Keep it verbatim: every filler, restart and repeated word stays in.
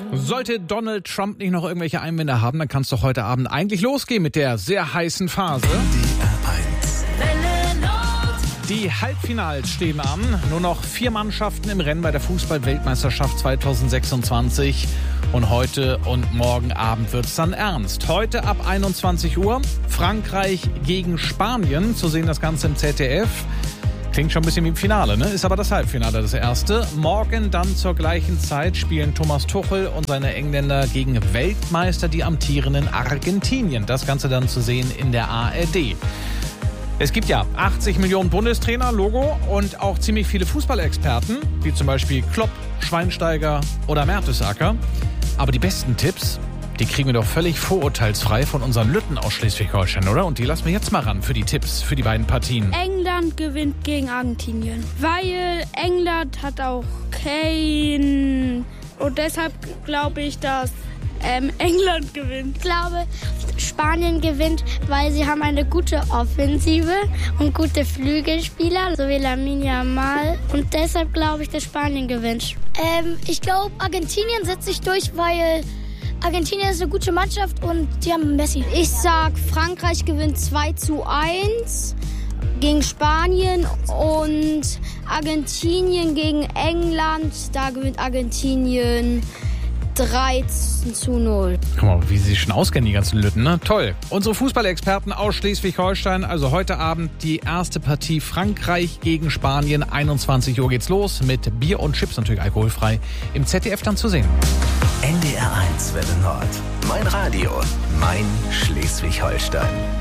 Sollte Donald Trump nicht noch irgendwelche Einwände haben, dann kann es doch heute Abend eigentlich losgehen mit der sehr heißen Phase. Die Halbfinals stehen an. Nur noch vier Mannschaften im Rennen bei der Fußball-Weltmeisterschaft zweitausendsechsundzwanzig. Und heute und morgen Abend wird's dann ernst. Heute ab einundzwanzig Uhr Frankreich gegen Spanien. Zu sehen das Ganze im Z D F. Klingt schon ein bisschen wie im Finale, ne? Ist aber das Halbfinale das erste. Morgen dann zur gleichen Zeit spielen Thomas Tuchel und seine Engländer gegen Weltmeister, die amtierenden Argentinien. Das Ganze dann zu sehen in der A R D. Es gibt ja achtzig Millionen Bundestrainer, Logo, und auch ziemlich viele Fußballexperten, wie zum Beispiel Klopp, Schweinsteiger oder Mertesacker. Aber die besten Tipps, die kriegen wir doch völlig vorurteilsfrei von unseren Lütten aus Schleswig-Holstein, oder? Und die lassen wir jetzt mal ran für die Tipps für die beiden Partien. England gewinnt gegen Argentinien, weil England hat auch Kane und deshalb glaube ich, dass ähm, England gewinnt. Ich glaube, Spanien gewinnt, weil sie haben eine gute Offensive und gute Flügelspieler, so wie Lamine Yamal. Und deshalb glaube ich, dass Spanien gewinnt. Ähm, ich glaube, Argentinien setzt sich durch, weil Argentinien ist eine gute Mannschaft und die haben Messi. Ich sag, Frankreich gewinnt zwei zu eins gegen Spanien und Argentinien gegen England. Da gewinnt Argentinien drei zu null. Guck mal, wie sie sich schon auskennen, die ganzen Lütten, ne? Toll. Unsere Fußballexperten aus Schleswig-Holstein. Also heute Abend die erste Partie Frankreich gegen Spanien. einundzwanzig Uhr geht's los mit Bier und Chips, natürlich alkoholfrei. Im Z D F dann zu sehen. N D R eins Welle Nord. Mein Radio. Mein Schleswig-Holstein.